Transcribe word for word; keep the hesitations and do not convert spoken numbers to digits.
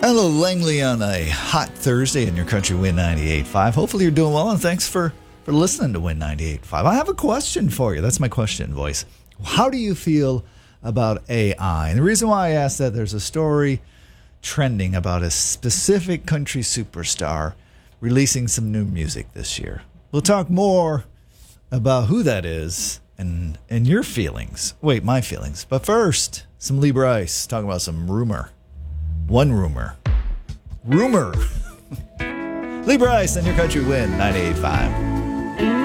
Hello, Langley, on a hot Thursday in your country, Win ninety-eight point five. Hopefully you're doing well, and thanks for, for listening to Win ninety-eight point five. I have a question for you. That's my question voice. How do you feel about A I? And the reason why I asked that, there's a story trending about a specific country superstar releasing some new music this year. We'll talk more about who that is and, and your feelings. Wait, my feelings. But first, some Lee Bryce talking about some rumor. One rumor. Rumor. Lee Bryce and your country Win ninety-eight point five.